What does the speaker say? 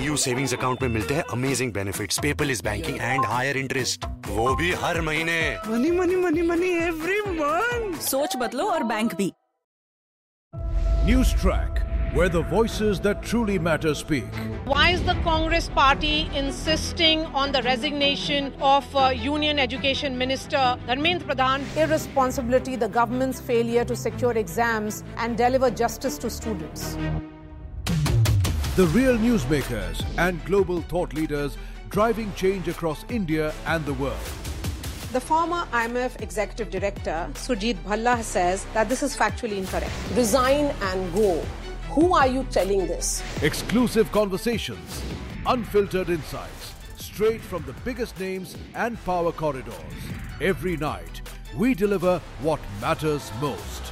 PSU savings account में मिलते हैं amazing benefits, paperless banking and higher interest, वो भी हर महीने। Money money money money every month. सोच बदलो और बैंक भी। News Track, where the voices that truly matter speak. Why is the Congress party insisting on the resignation of Union Education Minister Dharmendra Pradhan? Irresponsibility, the government's failure to secure exams and deliver justice to students. The real newsmakers and global thought leaders driving change across India and the world. The former IMF executive director, Surjit Bhalla, says that this is factually incorrect. Resign and go. Who are you telling this? Exclusive conversations, unfiltered insights, straight from the biggest names and power corridors. Every night, we deliver what matters most.